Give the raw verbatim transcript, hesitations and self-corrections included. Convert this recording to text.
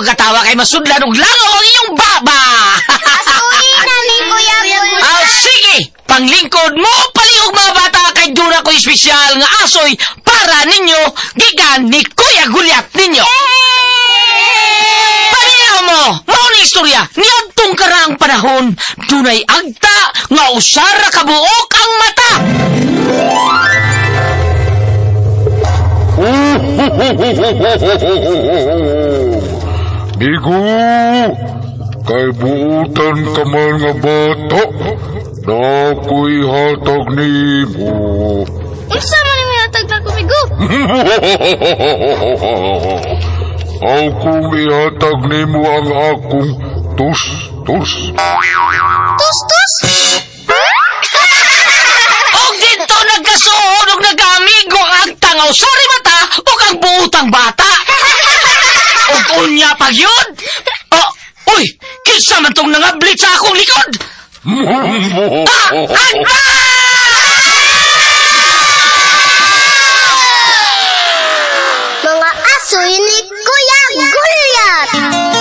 pagkatawa kay masudlan og langaw ang iyong baba. Asuhin namin, Kuya Bulsa. Ah, sige, panglingkod mo paliog mga bata kay dura ko espesyal nga asoy para ninyo gikan ni Kuya Gulyat ninyo. Paniyaw mo, mao ni istorya niadtong karaang panahon dunay agta nga usara kabuok ang mata. Migo, kay buutan ka man nga bata, na ako'y hatag ni mo. Unsa man ni hatag na kumigo? Akong ihatag ni mo ang akong tus-tus. Tus-tus? Og dito nagkasuod og nagamigo ang tangaw sorry mata o kang buutang bata. Og unya pag yun? Oh, uy, kinsa man tong nangablit sa akong likod? Ah, agba!